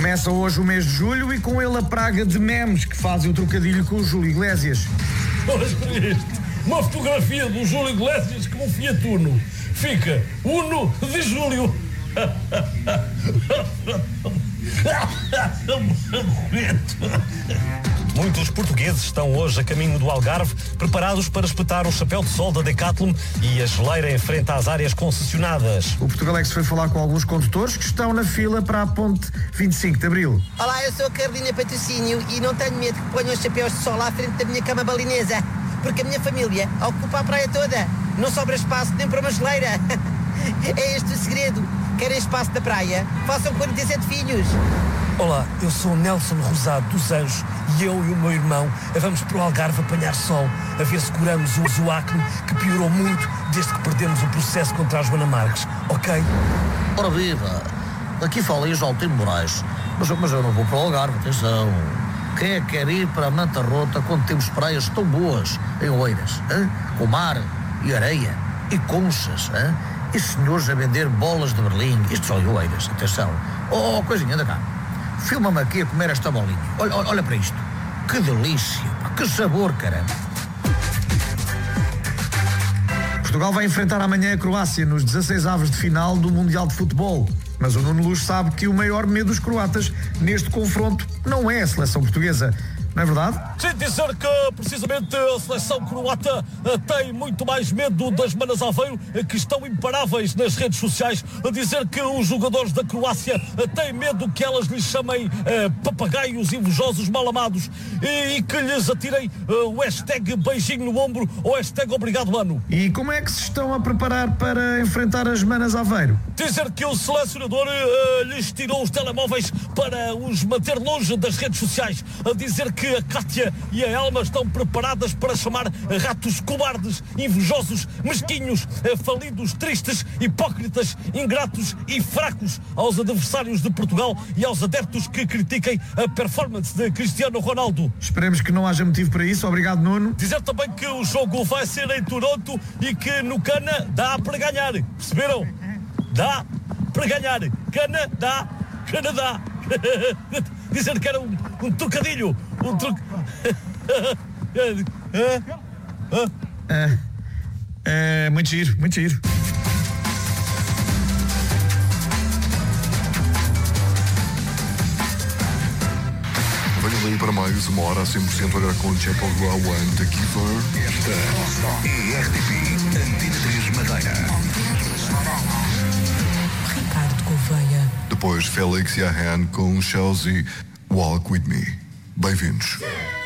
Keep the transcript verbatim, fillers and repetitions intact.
Começa hoje o mês de julho e com ele a praga de memes que fazem o trocadilho com o Júlio Iglesias. Olha para isto, uma fotografia do Júlio Iglesias com um Fiat Uno. Fica Uno de Júlio. Muitos portugueses estão hoje a caminho do Algarve, preparados para espetar o chapéu de sol da Decathlon e a geleira em frente às áreas concessionadas. O Portugalex foi falar com alguns condutores que estão na fila para a ponte vinte e cinco de Abril. Olá, eu sou a Carolina Patrocínio e não tenho medo que ponham os chapéus de sol à frente da minha cama balinesa, porque a minha família ocupa a praia toda. Não sobra espaço nem para uma geleira. É este o segredo. Querem espaço na praia? Façam quarenta e sete filhos. Olá, eu sou o Nelson Rosado dos Anjos e eu e o meu irmão vamos para o Algarve apanhar sol, a ver se curamos o acne que piorou muito desde que perdemos o processo contra a Joana Marques, ok? Ora viva, aqui fala aí Jaltino Moraes, mas, mas eu não vou para o Algarve, atenção. Quem é que quer ir para a Manta Rota quando temos praias tão boas em Oeiras, hein? Com mar e areia e conchas, hein? E senhores a vender bolas de Berlim, isto só em Oeiras, atenção. Oh, coisinha, anda cá. Filma-me aqui a comer esta bolinha. Olha, olha para isto. Que delícia. Que sabor, caramba. Portugal vai enfrentar amanhã a Croácia nos dezasseis avos de final do Mundial de Futebol. Mas o Nuno Luz sabe que o maior medo dos croatas neste confronto não é a seleção portuguesa. Não é verdade? Sem dizer que, precisamente, a seleção croata tem muito mais medo das Manas Aveiro, que estão imparáveis nas redes sociais, a dizer que os jogadores da Croácia têm medo que elas lhes chamem eh, papagaios invejosos mal amados e, e que lhes atirem eh, o hashtag beijinho no ombro ou hashtag obrigado mano. E como é que se estão a preparar para enfrentar as Manas Aveiro? Dizer que o selecionador eh, lhes tirou os telemóveis para os manter longe das redes sociais, a dizer que a Kátia e a Elma estão preparadas para chamar ratos cobardes, invejosos, mesquinhos, falidos, tristes, hipócritas, ingratos e fracos aos adversários de Portugal e aos adeptos que critiquem a performance de Cristiano Ronaldo. Esperemos que não haja motivo para isso. Obrigado, Nuno. Dizer também que o jogo vai ser em Toronto e que no Cana dá para ganhar. Perceberam? Dá para ganhar. Cana dá, Canadá. Dizer que era um, um trocadilho. Um truque. é, é, muito giro, muito giro. Venham aí para mais uma hora a cem por cento agora com o Chapel One Tequila. Esta é R T P Antena três Madeira. Ricardo Gouveia. Depois Félix Yahan com Chelsea Walk With Me. Bem-vindos.